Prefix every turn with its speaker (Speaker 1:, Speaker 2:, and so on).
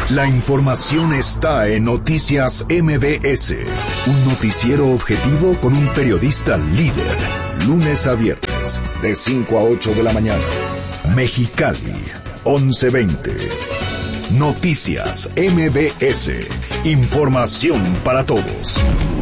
Speaker 1: La información está en Noticias MBS, un noticiero objetivo con un periodista líder, lunes a viernes, de 5 a 8 de la mañana. Mexicali, 11:20. Noticias MBS, información para todos.